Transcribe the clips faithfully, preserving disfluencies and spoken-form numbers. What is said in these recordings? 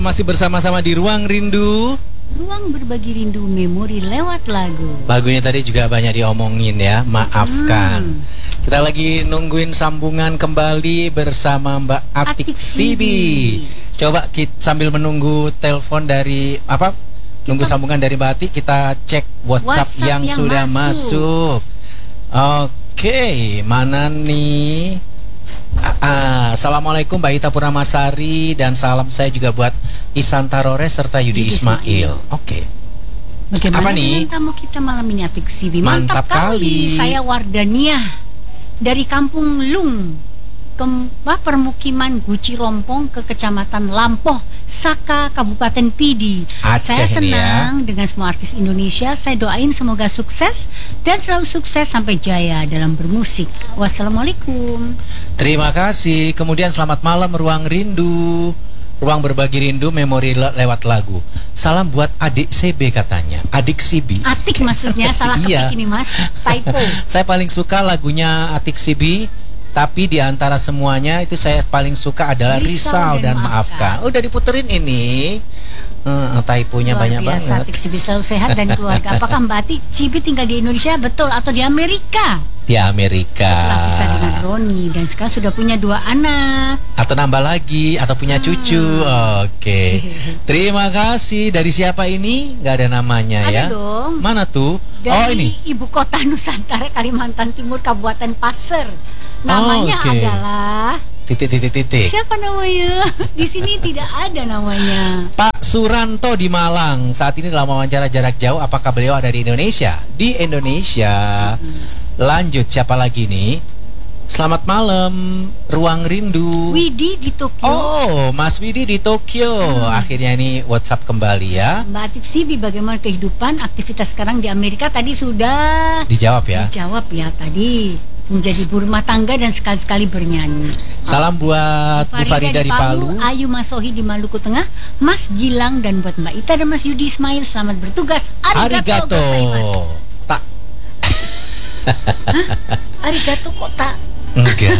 Masih bersama-sama di Ruang Rindu. Ruang berbagi rindu memori lewat lagu. Lagunya tadi juga banyak diomongin ya, maafkan. Hmm. Kita lagi nungguin sambungan kembali bersama Mbak Atik, Atik Sibi. Coba kita sambil menunggu telepon dari apa? Kita, nunggu sambungan dari Mbak Atik, kita cek WhatsApp, WhatsApp yang, yang sudah masuk. masuk. Oke, mana nih? Ah, Assalamualaikum Mbak Ita Purnamasari, dan salam saya juga buat Isan Tarores serta Yudi, Yudi Ismail. Ismail. Oke. Bagaimana apa nih? Tamu kita malam ini Atik Sibi. Mantap, Mantap kali. Saya Wardania dari Kampung Lung, Kembah Permukiman Guci Rompong ke Kecamatan Lampoh, Saka, Kabupaten Pidi. Aceh. Saya senang ya. dengan semua artis Indonesia. Saya doain semoga sukses dan selalu sukses sampai jaya dalam bermusik. Wassalamualaikum. Terima kasih. Kemudian selamat malam Ruang Rindu, Ruang berbagi rindu memori le lewat lagu. Salam buat adik C B katanya. Adik Sibi. Atik maksudnya salah iya. ketik ini Mas. Typo. Saya paling suka lagunya Atik Sibi. Tapi di antara semuanya itu saya paling suka adalah Risau, Risau dan, dan Maafkan. Oh, udah diputerin ini. Uh, typonya luar banyak biasa, banget. Atik Sibi selalu sehat dan keluarga. Apakah Mbak Atik Sibi tinggal di Indonesia betul atau di Amerika? Di Amerika. Setelah pisah dengan Roni dan sekarang sudah punya dua anak. Atau nambah lagi atau punya hmm. cucu. Oke. Okay. Terima kasih. Dari siapa ini? Gak ada namanya ada ya. Dong. Mana tuh? Dari oh ini. Ibu kota Nusantara Kalimantan Timur Kabupaten Pasir. Namanya oh, okay. adalah titik-titik-titik. Siapa namanya? Di sini tidak ada namanya. Pak Suranto di Malang. Saat ini dalam wawancara jarak jauh. Apakah beliau ada di Indonesia? Di Indonesia. Hmm. Lanjut, siapa lagi nih? Selamat malam Ruang Rindu. Widi di Tokyo. Oh, Mas Widi di Tokyo. Hmm. Akhirnya ini WhatsApp kembali ya. Mbak Atik Sibi, bagaimana kehidupan aktivitas sekarang di Amerika? Tadi sudah dijawab ya. Dijawab ya tadi. Menjadi ibu rumah tangga dan sekali-sekali bernyanyi. Salam oh. buat Bu Farida di Palu, Ayu Masohi di Maluku Tengah, Mas Gilang dan buat Mbak Ita dan Mas Yudi Ismail, selamat bertugas. Arigato. Arigato. Tak. Hah? Arigato kok tak? Enggak.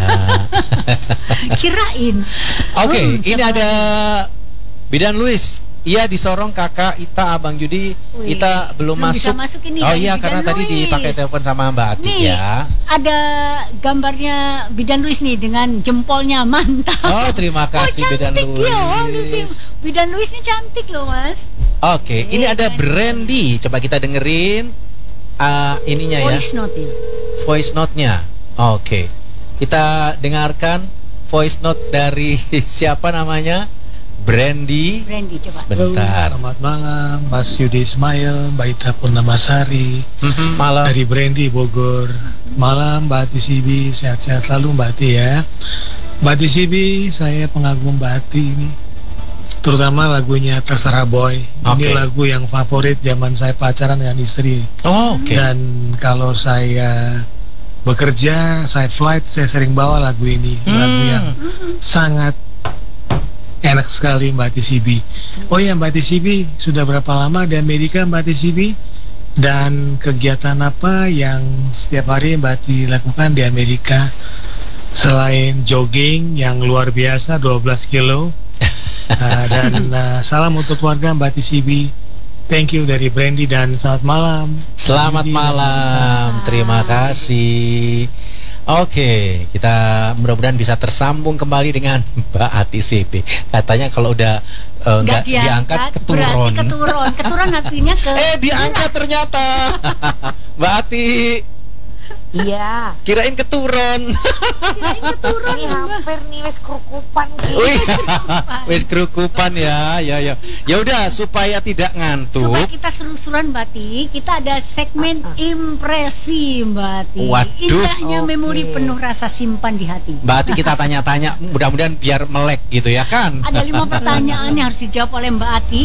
Kirain. Oke, okay, hmm, ini ada Bidan Luis. Iya, disorong kakak Ita, Abang Judi. Wih, Ita belum, belum masuk. Bisa masuk ini. Oh iya, karena Luis. Tadi dipakai telepon sama Mbak Atik nih, ya. Ada gambarnya Bidan Luis nih dengan jempolnya, mantap. Oh, terima kasih oh, Bidan Luis. Oh, Luis. Bidan Luis ini cantik loh, Mas. Oke, okay, ini ada Brandy. Coba kita dengerin uh, ininya voice ya. Note -nya. Voice note-nya. Oke. Okay. Kita dengarkan voice note dari siapa namanya? Brandy. Brandy, coba. Sebentar. Halo, selamat malam Mas Yudi Ismail, Mbak Ita Purnamasari. Mm-hmm. Malam. Dari Brandy Bogor. Malam Mbak Ati Sibi, sehat-sehat selalu Mbak Ati ya. Mbak Ati Sibi, saya pengagum Mbak Ati ini. Terutama lagunya Terserah Boy. Okay. Ini lagu yang favorit zaman saya pacaran dengan istri. Oh, oke. Okay. Dan kalau saya bekerja, saya flight, saya sering bawa lagu ini. Hmm. Lagu yang sangat enak sekali Mbak Ati Sibi. Oh ya Mbak Ati Sibi, sudah berapa lama di Amerika Mbak Ati Sibi? Dan kegiatan apa yang setiap hari Mbak Ati lakukan di Amerika? Selain jogging yang luar biasa dua belas kilo. uh, Dan uh, salam untuk keluarga Mbak Ati Sibi. Thank you dari Brandy dan selamat malam. Selamat Brandy malam, terima kasih. Oke, kita mudah-mudahan bisa tersambung kembali dengan Mbak Ati Sibi. Katanya kalau udah uh, nggak diangkat, diangkat keturun. Berarti keturun, keturun artinya ke. Eh diangkat ternyata, Mbak Ati. Iya. Kirain keturun. Kirain keturun. Ini hampir nih wis kerukupan gitu. Wis kerukupan ya, ya ya. Ya udah supaya tidak ngantuk. Supaya kita seru-seruan Mbak Ati, kita ada segmen impresi Mbak Ati. Waduh. Indahnya okay. memori penuh rasa simpan di hati. Mbak Ati kita tanya-tanya, mudah-mudahan biar melek gitu ya kan. Ada lima pertanyaan yang harus dijawab oleh Mbak Ati.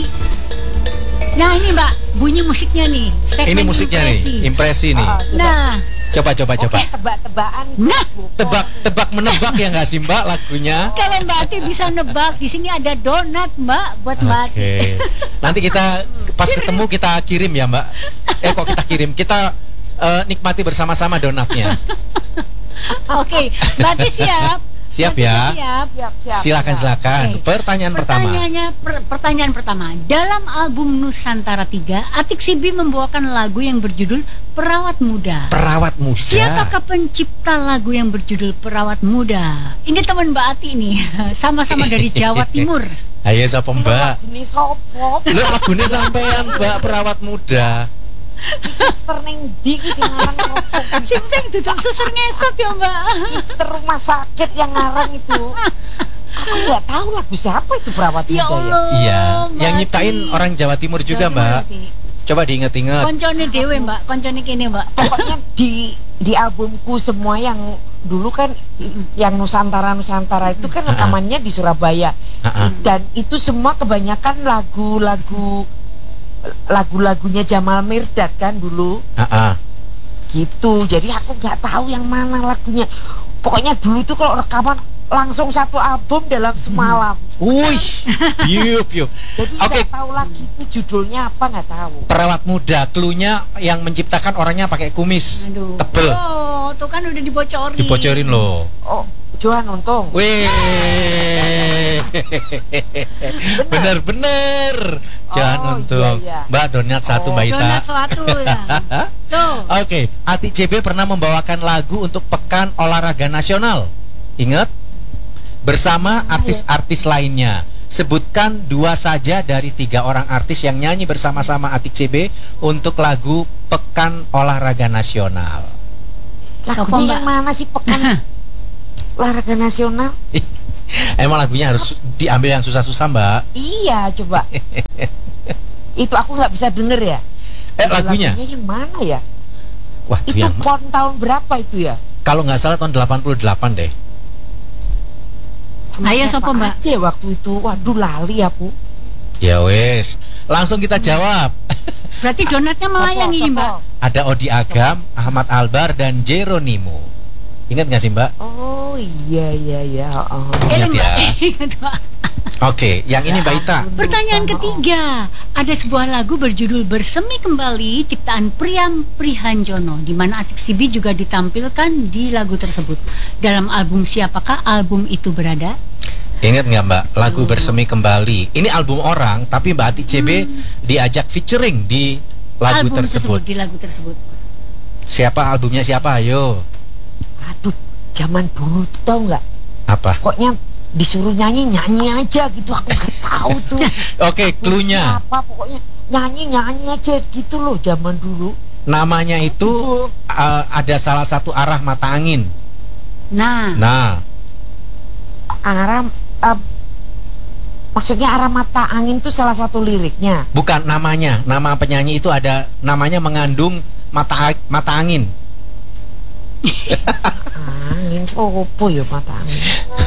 Nah ini Mbak, bunyi musiknya nih. Segmen ini musiknya impresi. nih, impresi nih. Oh, nah. Coba coba coba. Oke, tebak-tebakan. Nah, tebak-tebak menebak ya nggak sih Mbak lagunya? Kalau Mbak Ati bisa nebak, di sini ada donat Mbak buat Mbak Ati. Oke. Nanti kita pas ketemu kita kirim ya Mbak. Eh kok kita kirim? Kita uh, nikmati bersama-sama donatnya. Oke, Mbak Ati siap. Siap Berarti ya? Siap. Siap, siap. Silakan siap. silakan. Oke. Pertanyaan pertama. Pertanyaannya, per- pertanyaan pertama. Dalam album Nusantara tiga, Atik Sibi membawakan lagu yang berjudul Perawat Muda. Perawat muda. Siapakah pencipta lagu yang berjudul Perawat Muda? Ini teman Mbak Ati nih, sama-sama dari Jawa Timur. Ayo sapa Mbak? Ini sopo? Lu lagune sampean Mbak Perawat Muda. Suster ning ndi ku sing ngarang sopo? Sing penting duduk suster ngesot ya Mbak. Suster rumah sakit yang ngarang itu. Aku nggak tahu lagu siapa itu Perawat Ya Muda ya. Allah. Iya, Mbak yang Ati. nyiptain orang Jawa Timur juga Jawa Timur, Mbak. Ati. Coba diinget-inget. Koncone dewe Mbak, koncone kene Mbak. Pokoknya di di albumku semua yang dulu kan yang Nusantara Nusantara itu kan rekamannya di Surabaya. Ha-ha. Dan itu semua kebanyakan lagu-lagu lagu-lagunya Jamal Mirdad kan dulu Ha-ha. gitu. Jadi aku nggak tahu yang mana lagunya. Pokoknya dulu tuh kalau rekaman langsung satu album dalam semalam. Wih, piu piu. Jadi Oke, nggak tahu lagi itu judulnya apa, nggak tahu. Perawat Muda, klunya yang menciptakan orangnya pakai kumis Aduh. tebel. Oh, tuh kan udah dibocorin. Dibocorin loh. Oh, Johan Untung. Wih, bener-bener. Jangan Oh, untung. iya, iya. Mbak donat satu Oh, Mbak Ita. Donat suatu ya. Tuh. Oke, Ati C B pernah membawakan lagu untuk Pekan Olahraga Nasional. Ingat? Bersama artis-artis lainnya. Sebutkan dua saja dari tiga orang artis yang nyanyi bersama-sama Atik C B untuk lagu Pekan Olahraga Nasional. Sopo, Lagunya Mbak? yang mana sih Pekan Olahraga Nasional? Emang lagunya harus diambil yang susah-susah Mbak? Iya, coba. Itu aku nggak bisa denger ya. Eh lagunya? Lagunya yang mana ya? Wah, Itu yang pon tahun berapa itu ya? kalau nggak salah tahun delapan puluh delapan deh. Sama Ayo, siapa sopo, Mbak? aja waktu itu? Waduh, lali aku. Ya wes, langsung kita jawab. Berarti donatnya melayang Sopo, ini sopo? Mbak. Ada Odi Agam, Ahmad Albar, dan Jeronimo. Ingat nggak sih Mbak? Oh iya iya iya. Oh. Ingat Eling, ya. Mbak. Oke, yang ini Mbak Ita. Pertanyaan ketiga, ada sebuah lagu berjudul Bersemi Kembali ciptaan Priam Prihanjono, di mana Atik Sibi juga ditampilkan di lagu tersebut. Dalam album siapakah album itu berada? Ingat nggak Mbak, lagu Bersemi Kembali. Ini album orang, tapi Mbak Ati C B diajak featuring di lagu album tersebut. di lagu tersebut. Siapa albumnya siapa? Ayo. Aduh, zaman dulu tuh tau nggak? Apa? Pokoknya disuruh nyanyi nyanyi aja gitu, aku nggak tahu tuh. Oke, cluenya. Siapa pokoknya nyanyi nyanyi aja gitu loh zaman dulu. Namanya itu uh, ada salah satu arah mata angin. Nah, Nah, Arah uh, maksudnya arah mata angin tuh salah satu liriknya. bukan namanya. Nama penyanyi itu ada namanya mengandung mata mata angin. Angin opo ya mata angin.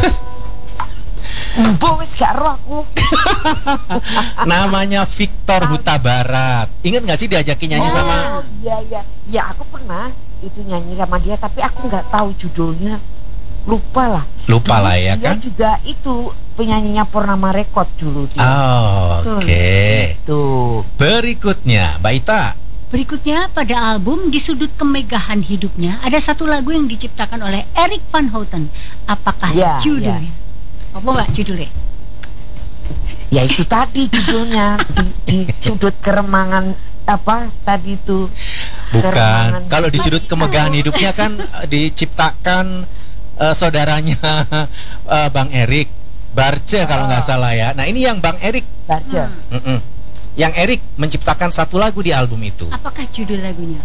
Mbok wis gak roh aku. Namanya Victor Huta Barat. Ingat nggak sih diajakin nyanyi sama? Oh iya iya. Ya aku pernah itu nyanyi sama dia tapi aku nggak tahu judulnya. Lupa lah. Lupa lah ya Dia kan? juga itu penyanyinya Purnama Record dulu dia. Oh, Oke. Tuh. Berikutnya, Mbak Ita. berikutnya pada album Di Sudut Kemegahan Hidupnya ada satu lagu yang diciptakan oleh Erik van Houten. Apakah Ya, judulnya? ya. Apa Mbak judulnya? Ya itu tadi judulnya di, di sudut keremangan apa tadi itu. Bukan. Kalau di sudut kemegahan hidupnya kan eh, diciptakan eh, saudaranya eh, Bang Erik Barce kalau nggak salah ya. Nah ini yang Bang Erik, Baca. Mm-mm. yang Erik menciptakan satu lagu di album itu. Apakah judul lagunya?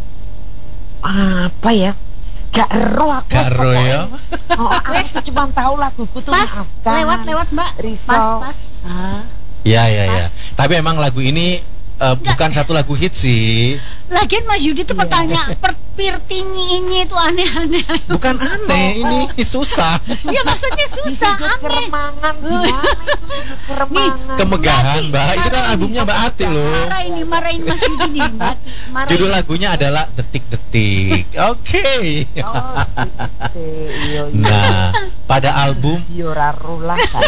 Apa ya? Gak eroh aku. Gak eroh ya? Oh, aku tuh cuma tahu laguku tuh Pas, Maafkan. lewat-lewat Mbak. Risau. Pas, pas. Ah. Ya ya ya. Pas. Tapi emang lagu ini eh, bukan satu lagu hit sih. Lagian Mas Yudi tuh pertanyaan per, pirtinyi ini tuh aneh-aneh. Bukan aneh, ini susah. Ya maksudnya Di susah, sudut aneh. keremangan di mana itu sudut keremangan? Kemegahan, Mbak. Itu kan Marah albumnya ini, Mbak Ati loh. Marah ini, marahin Mas Yudi nih, Mbak. Marahin. Judul lagunya adalah Detik-detik. Oke. Oh, gitu. Iya, iya. Nah, pada album Yo rarulah kan.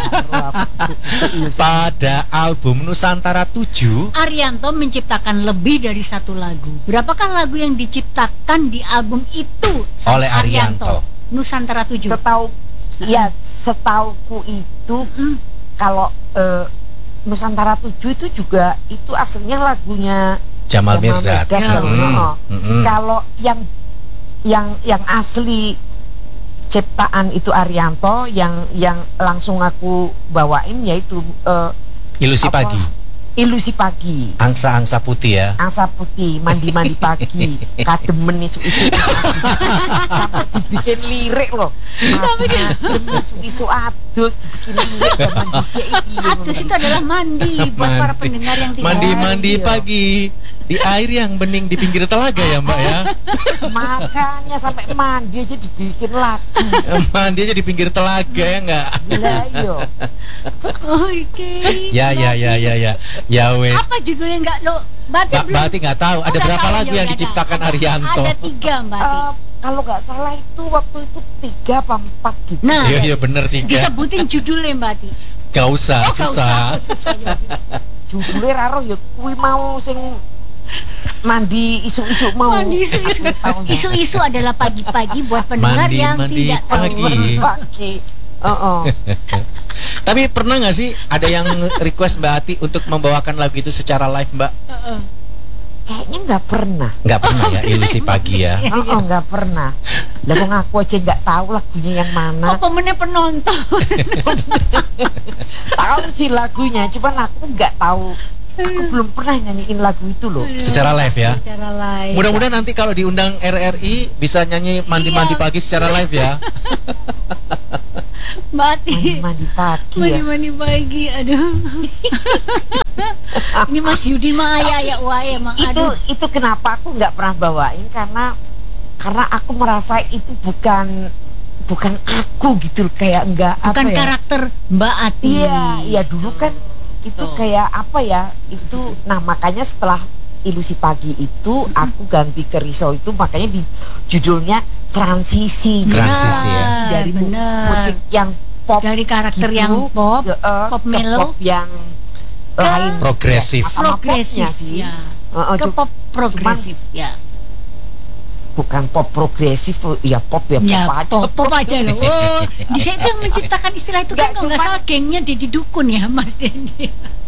pada album Nusantara tujuh Arianto menciptakan lebih dari satu lagu. Berapakah lagu yang diciptakan di album itu sama Oleh Arianto? Nusantara tujuh. Setahu Ya setauku itu Mm. kalau eh, Nusantara tujuh itu juga itu aslinya lagunya Jamal Mirdad. Mirdad Ya. kalau Mm, oh. mm-mm. Kalau yang yang yang asli ciptaan itu Arianto, yang yang langsung aku bawain yaitu eh, Ilusi apa? Pagi, Ilusi Pagi. angsa-angsa putih ya. Angsa putih, mandi-mandi pagi, kademen isu-isu sampai dibikin lirik loh. Kadem isu-isu adus dibikin lirik zaman dhisik iki. Atus itu adalah mandi buat para Mandi. pendengar yang tidak Mandi-mandi Iya. pagi di air yang bening di pinggir telaga ya Mbak ya. Makanya sampai mandi aja dibikin lagu. Mandi aja di pinggir telaga ya enggak? Lah iya. Oke. Ya ya ya ya ya. Ya wes. Apa judulnya enggak lo? Bati Mbak belum. Bati nggak tahu ada Nggak berapa tahu, lagu ya yang udah diciptakan ada. Arianto. Ada tiga Mbak Ati. Eh, kalau nggak salah itu waktu itu tiga apa empat gitu. Nah, Iya iya bener tiga. disebutin judulnya Mbak Ati. Gak usah, Oh, nggak susah. usah, susah ya. Judulnya raro ya kuwi mau sing mandi isu-isu mau. Mandi isu-isu. Aku tahu ya. Isu-isu adalah pagi-pagi buat pendengar Mandi, yang mandi tidak tahu. pagi. Pagi. Heeh. Tapi pernah nggak sih ada yang request Mbak Ati untuk membawakan lagu itu secara live Mbak? Kayaknya nggak pernah. Nggak pernah ya, Ilusi Pagi ya. Heeh, nggak pernah. Lah kok ngaku aja nggak tahu lagunya yang mana. Apa meneh penonton? Tahu sih lagunya, cuman aku nggak tahu. Aku belum pernah nyanyiin lagu itu loh. Secara live ya. Secara live. Mudah-mudahan nanti kalau diundang R R I bisa nyanyi mandi-mandi Iya. pagi secara live ya. Mbak Ati. Mandi-mandi pagi ya. Mandi-mandi pagi, aduh. Ini Mas Yudi mah ayah ya wae emang Itu aduh. itu kenapa aku nggak pernah bawain karena karena aku merasa itu bukan bukan aku gitu kayak enggak Bukan apa ya. karakter Mbak Ati. Iya, iya dulu kan itu kayak apa ya? Itu nah makanya setelah Ilusi Pagi itu aku ganti ke Riso itu makanya di judulnya transisi. Transisi ya. Dari mu- bener. musik yang pop Dari karakter gitu, yang pop, ke, eh, pop ke mellow, pop yang ke lain progresif. ya, sama progresif popnya sih. ya. Heeh, Ke cu- pop progresif ya. bukan pop progresif ya pop ya pop Ya, aja. pop, pop aja loh. Oh, di saya yang menciptakan istilah itu kan Nggak, kalau nggak cuman- salah gengnya Deddy Dukun ya Mas Dendi.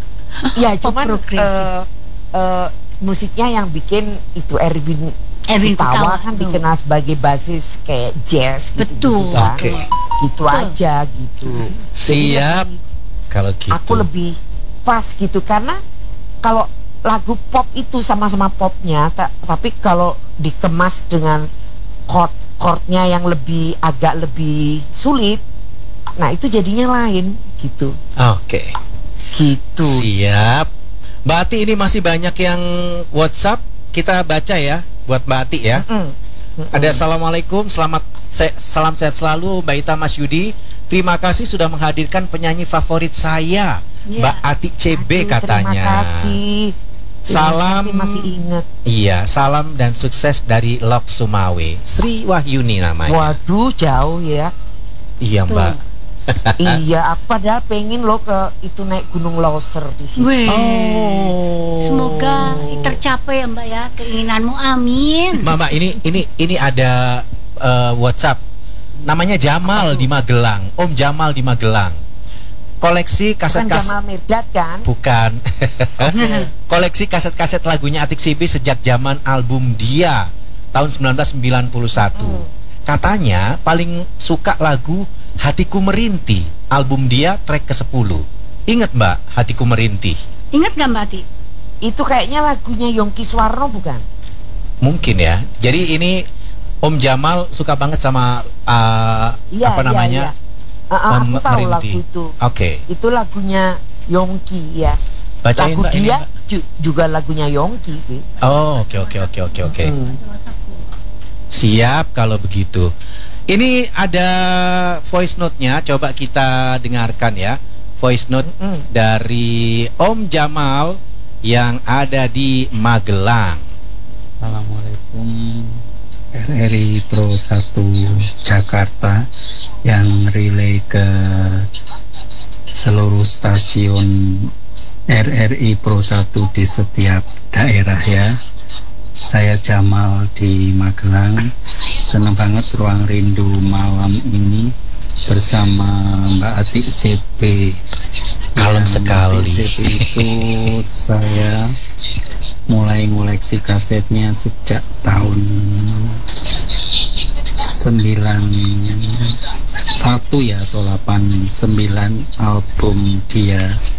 Ya Pop cuman progresif. eh, eh, musiknya yang bikin itu Erwin Erwin Kutawa Kutawa, kan tuh. dikenal sebagai basis kayak jazz gitu, Betul. kan. Oke. Gitu Betul. aja gitu. Jadi Siap. lebih- Kalau gitu. aku lebih pas gitu karena kalau lagu pop itu sama-sama popnya ta- tapi kalau dikemas dengan chord chordnya yang lebih agak lebih sulit, nah itu jadinya lain gitu Oke. gitu. Siap. Mbak Ati ini masih banyak yang WhatsApp, kita baca ya buat Mbak Ati ya. Mm. Ada assalamualaikum, selamat se- salam sehat selalu Mbak Ita, Mas Yudi. Terima kasih sudah menghadirkan penyanyi favorit saya, Iya. Mbak Ati C B Aduh, katanya. Terima kasih. Terima Salam. kasih, masih ingat. Iya, salam dan sukses dari Lok Sumawe. Sri Wahyuni namanya. Waduh jauh ya. Iya Tuh. Mbak. Iya, aku padahal pengen lo ke itu naik Gunung Loser di sini. Weh. Oh. Semoga tercapai ya Mbak ya keinginanmu, amin. Mbak, Mbak, ini ini ini ada eh, WhatsApp. Namanya Jamal di Magelang. Om Jamal di Magelang. Koleksi Kan kaset-kaset Jamal Mirdad kan? bukan. Koleksi kaset-kaset lagunya Atik Sibi sejak zaman album Dia tahun sembilan belas sembilan puluh satu. Katanya paling suka lagu Hatiku Merintih, album Dia track ke sepuluh. Ingat Mbak, Hatiku Merintih? Ingat gak Mbak Ati? Itu kayaknya lagunya Yongki Suwarno bukan? Mungkin ya. Jadi ini Om Jamal suka banget sama uh, Iya, apa iya, namanya? iya. Ah, ah, Mem- aku tahu merintih. lagu itu. Oke. Itu lagunya Yongki ya. Bacain Lagu Mbak ini, dia Mbak. ju- juga lagunya Yongki sih. Oh, oke oke oke oke oke. Hmm. Siap kalau begitu. Ini ada voice note-nya, coba kita dengarkan ya. Voice note Mm-mm. dari Om Jamal yang ada di Magelang. Assalamualaikum R R I Pro satu Jakarta yang relay ke seluruh stasiun R R I Pro satu di setiap daerah ya. Saya Jamal di Magelang. Senang banget Ruang Rindu malam ini bersama Mbak Atik C P. Kalem sekali. Mbak Atik C P itu saya mulai ngoleksi kasetnya sejak tahun sembilan satu ya atau delapan sembilan, album dia.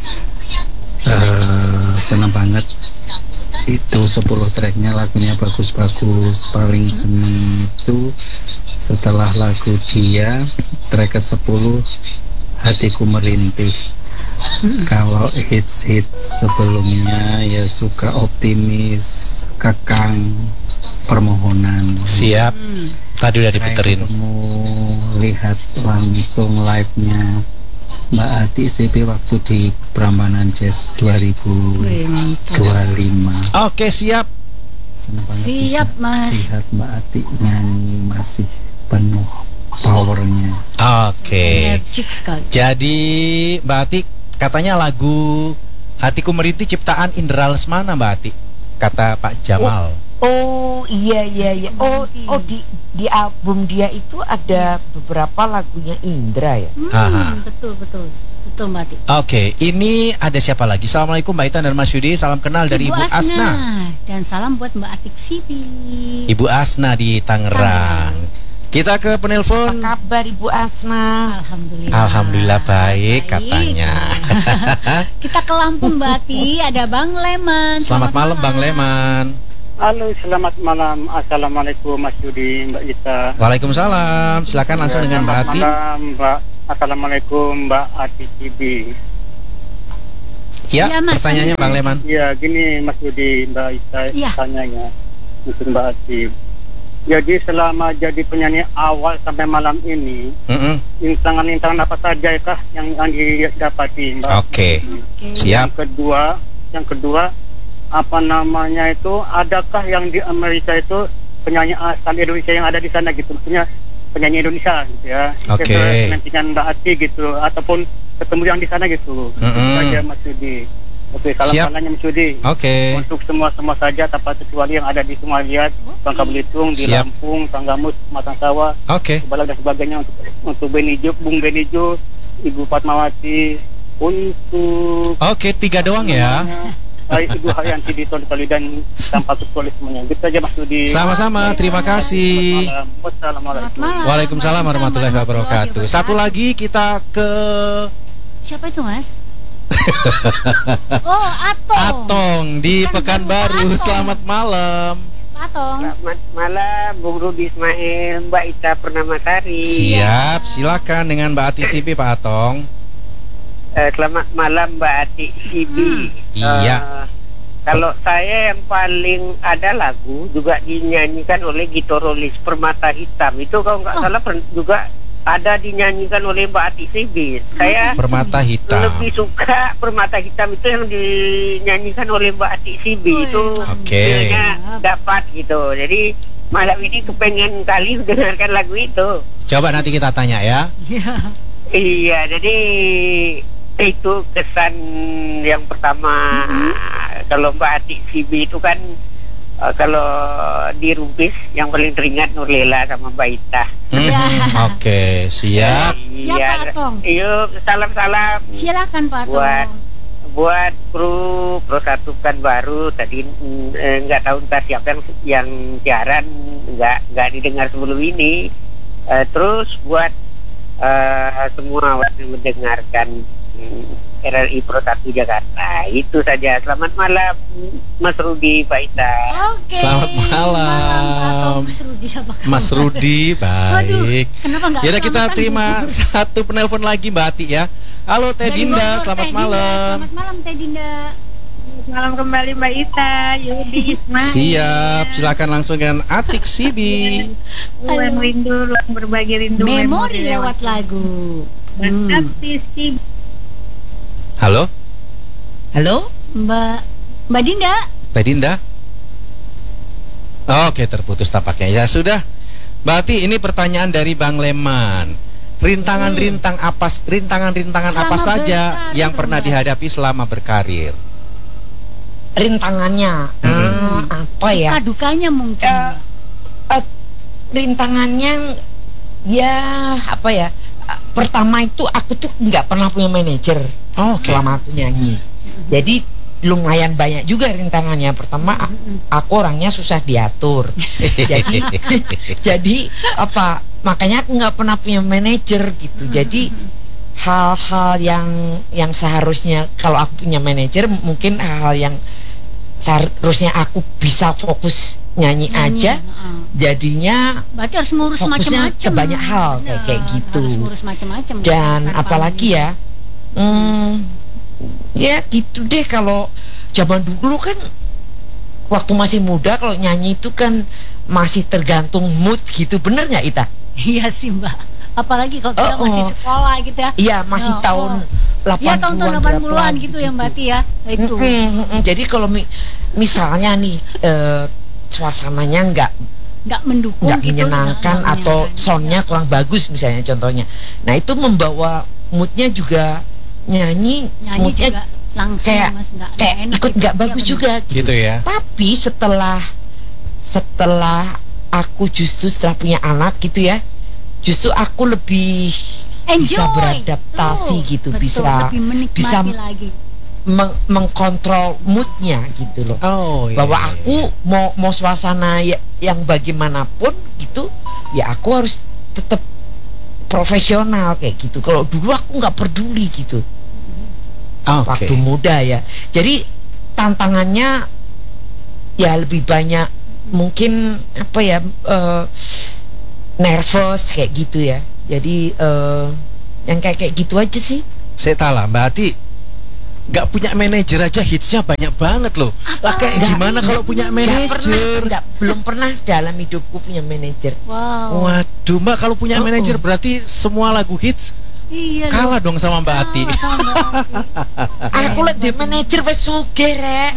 Uh, senang banget itu sepuluh tracknya, lagunya bagus-bagus. Paling seneng itu setelah lagu dia track ke sepuluh, Hatiku Merintih. Kalau hits-hits sebelumnya ya suka Optimis, Kekang, Permohonan. Siap. Tadi udah diputerin. Kamu lihat langsung live-nya Mbak Ati C P waktu di Prambanan Jazz dua ribu dua puluh lima. Oke, siap. Senang banget Siap, bisa Mas. lihat Mbak Ati nyanyi masih penuh powernya. Oke. Magic sekali. Jadi Mbak Ati katanya lagu Hatiku Merintih ciptaan Indra Lesmana, Mbak Ati, kata Pak Jamal. Oh iya iya iya. Oh oh di di album dia itu ada beberapa lagunya Indra ya. Aha. Hmm, betul betul betul Mbak Ati. Oke, ini ada siapa lagi? Assalamualaikum Mbak Ita dan Mas Yudi. Salam kenal dari Ibu, Asna. Dan salam buat Mbak Atik Sibi. Ibu Asna di Tangerang. Kita ke penelpon. Apa kabar Ibu Asna? Alhamdulillah. Alhamdulillah baik, katanya. Kita ke Lampung Mbak Ati, ada Bang Leman. Selamat, malam Bang Leman. Halo, selamat malam. Assalamualaikum Mas Yudi, Mbak Ita. Waalaikumsalam. Silakan langsung Ya, dengan Mbak selamat Ati. malam, Mbak. Assalamualaikum Mbak Ati Cibi. Ya, Ya, Mas. pertanyaannya Bang Leman. Ya, gini Mas Yudi, Mbak Ita Ya. tanyanya untuk Mbak Ati. Jadi selama jadi penyanyi awal sampai malam ini, Mm-mm. rintangan-rintangan apa saja kah yang, yang didapati, Mbak? Oke, Oke. siap. Yang kedua, yang kedua apa namanya itu, adakah yang di Amerika itu penyanyi asal Indonesia yang ada di sana gitu, maksudnya penyanyi Indonesia gitu ya. Oke. Kita penantikan Mbak Ati gitu, ataupun ketemu yang di sana gitu. Mm-mm. Itu saja Mas Yudi. Oke, salam Siap. salahnya Mas Yudi. Oke. Untuk semua-semua saja tanpa kecuali yang ada di Sumalia, Bangka Belitung, di Siap. Lampung, Tanggamus, Matang Sawah, Oke. Sebalag dan sebagainya, untuk untuk Benijo, Bung Benijo, Ibu Fatmawati, untuk Oke, tiga doang ya. Baik, Ibu Haryanti di Toli dan tanpa kecuali semuanya. Gitu aja Mas Yudi. Sama-sama, terima kasih. Selamat malam. Wassalamualaikum. Selamat malam. Waalaikumsalam warahmatullahi wabarakatuh. Satu lagi kita ke Siapa itu Mas? Oh, Atong. Atong di Pekanbaru, Pekanbaru. Atong. Selamat malam. Atong. Selamat malam Bung Rudi Ismail, Mbak Ita Purnamasari. Siap, silakan dengan Mbak Ati Sibi, Pak Atong. Eh, selamat malam Mbak Ati Sibi. Iya. Eh, kalau saya yang paling ada lagu juga dinyanyikan oleh gitarolis Permata Hitam. Itu kalau nggak Oh. salah per- juga ada dinyanyikan oleh Mbak Ati Sibi. Saya Permata hitam. lebih suka Permata Hitam itu yang dinyanyikan oleh Mbak Ati Sibi. Wih, Itu Oke. feelnya dapat gitu. Jadi malam ini kepengen kali dengarkan lagu itu. Coba nanti kita tanya ya. Iya. Iya, jadi itu kesan yang pertama. Kalau Mbak Ati Sibi itu kan eh, kalau di Rubis yang paling teringat Nurlela sama Mbak Ita. Hmm, Iya. Oke, siap. Siap, Pak Atong. Yuk, salam-salam Silakan Pak Atong. buat buat kru Pro Satu Pekanbaru tadi. mm, eh, nggak tahu entah siapa yang yang siaran nggak nggak didengar sebelum ini. Eh, terus buat eh, semua yang mendengarkan mm, R R I Pro Satu Jakarta. Itu saja. Selamat malam Mas Rudi, Pak Ita. Oke. Selamat malam. Pak Atong. Mas Rudi apa kabar? Mas Rudi, Waduh, baik. kenapa nggak Yaudah kita selamatan? terima satu penelpon lagi Mbak Ati ya. Halo Teh Dari Dinda, Bogor, selamat Teh Dinda. malam. Selamat malam Teh Dinda. Malam kembali Mbak Ita, Yudi Ismail. Siap, silakan langsung dengan Atik Sibi. Ruang rindu, ruang berbagi rindu. Memori lewat lagu. Dan Hmm. Ati Sibi. Halo, Halo? Mbak Mbak Dinda. Teh Dinda. Oke, terputus tampaknya. Ya sudah. Mbak Ati, ini pertanyaan dari Bang Leman. Rintangan-rintang apa rintangan-rintangan apa Selama saja berkarir, yang pernah Mbak. dihadapi selama berkarir? Rintangannya hmm, apa ya? Suka dukanya mungkin. Eh, eh, rintangannya ya apa ya? Eh, pertama itu aku tuh nggak pernah punya manajer Oh, oke. selama aku nyanyi. Jadi lumayan banyak juga rintangannya. Pertama a- aku orangnya susah diatur. jadi jadi apa? Makanya aku nggak pernah punya manajer gitu. Jadi hal-hal yang yang seharusnya kalau aku punya manajer mungkin hal-hal yang seharusnya aku bisa fokus nyanyi, Nyanyi, aja heeh. jadinya Berarti harus ngurus fokusnya macam-macam. ke banyak hal kayak kayak Bener, gitu. Harus ngurus macam-macam. Dan Bukan apalagi panggung. ya hmm, ya gitu deh. Kalau zaman dulu kan waktu masih muda kalau nyanyi itu kan masih tergantung mood gitu, bener nggak Ita? Iya sih Mbak. Apalagi kalau kita Oh, masih oh. sekolah gitu ya. Iya masih Oh, tahun oh. delapan Iya puluhan tahun-tahun delapan puluhan gitu ya Mbak Tia. Itu. Mm-mm, mm-mm. Jadi kalau mi- misalnya nih eh, suasananya nggak Nggak mendukung nggak gitu. menyenangkan nggak atau menyenangkan. soundnya kurang bagus misalnya contohnya, nah itu membawa moodnya juga nyanyi, Nyanyi moodnya juga langsung kayak Mas, nggak, kayak nggak enak ikut gitu. nggak Iya, bagus bener. juga gitu. Gitu ya. Tapi setelah setelah aku justru setelah punya anak gitu ya, justru aku lebih bisa Enjoy. beradaptasi Tuh, gitu, betul, bisa lebih menikmati bisa lagi. meng- mengkontrol moodnya gitu loh. Oh, iya. Bahwa iya, aku iya. mau mau suasana ya- yang bagaimanapun gitu, ya aku harus tetap profesional kayak gitu. Kalau dulu aku nggak peduli gitu. Oke. Waktu muda ya. Jadi tantangannya ya lebih banyak mungkin apa ya eh, nervous kayak gitu ya. Jadi eh, yang kayak kayak gitu aja sih. Saya tahu lah, Mbak Ati nggak punya manajer aja hitsnya banyak banget loh. Lah kayak Nggak- gimana kalau punya nggak pernah, manajer? nggak, belum pernah dalam hidupku punya manajer. Wow. Waduh, Mbak kalau punya Oh, manajer oh. berarti semua lagu hits Iya. kalah dong sama Mbak Ati. Sama, sama Mbak Ati. Aku liat di manajer wes sugih rek.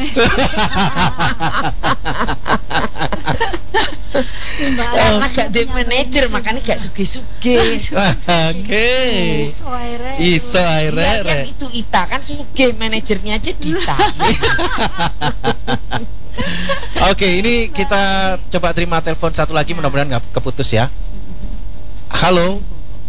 Mbak Ati Karena gak di punya manajer makanya gak sugih-sugih. Oke. Iso akhirnya. Iso Iya akhirnya. kan itu Ita kan sugih, manajernya aja Dita. Oke, ini kita coba terima telepon satu lagi, mudah-mudahan nggak keputus ya. Halo,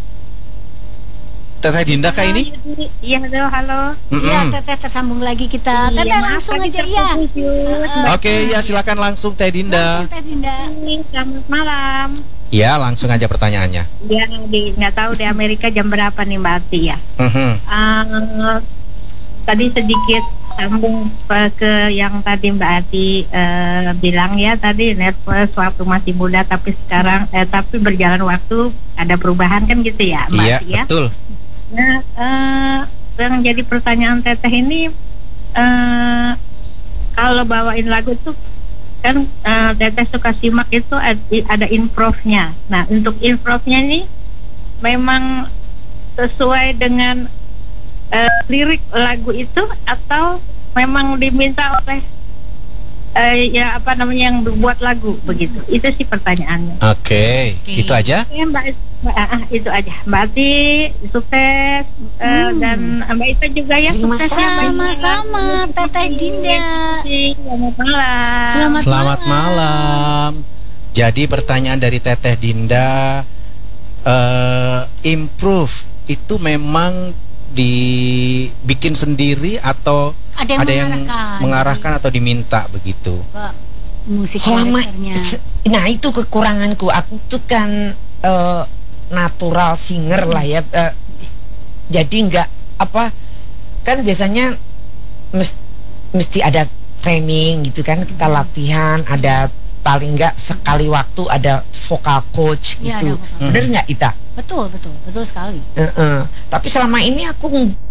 Teteh Dinda kah ini? Iya, halo, halo. Iya, Mm-mm. Teteh tersambung lagi kita. Teteh Iya, maaf langsung tadi aja ya. terputus, Yud. Heeh. Oke, ya silakan langsung Teh Dinda. Langsung Teh Dinda. Selamat malam. Ya, langsung aja pertanyaannya. Ya, di nggak tahu di Amerika jam berapa nih Mbak Ati ya. Mhm. Eh, tadi sedikit sambung ke- ke yang tadi Mbak Ati eh, bilang ya tadi nervous waktu masih muda tapi sekarang eh, tapi berjalan waktu ada perubahan kan gitu ya Mbak Iya, Ati ya. betul. Nah, eh, yang jadi pertanyaan Teteh ini eh, kalau bawain lagu tuh kan eh, Teteh suka simak itu ad- ada improve-nya. Nah, untuk improve-nya ini memang sesuai dengan eh, lirik lagu itu atau memang diminta oleh eh, ya apa namanya yang membuat lagu begitu. Itu sih pertanyaannya. Oke, gitu aja. Ya, Mbak, Mbak ah, ah, itu aja. Mbak Ati sukses eh, Hmm. dan Mbak Ita juga ya Terima sukses ya. kasih. Sama-sama, Teteh Dinda. Selamat malam. Selamat, Selamat malam. Jadi pertanyaan dari Teteh Dinda, eh, improve itu memang dibikin sendiri atau Ada yang ada yang mengarahkan. mengarahkan atau diminta begitu? Pak, musik Selama karakternya. se- nah itu kekuranganku. Aku tuh kan eh, natural singer lah ya. eh, jadi nggak apa kan biasanya mes- mesti ada training gitu kan, kita latihan, ada paling nggak sekali waktu ada vokal coach Iya, gitu. ada vokal. Bener nggak Ita? Betul, betul, betul sekali. Heeh. Tapi selama ini aku ng-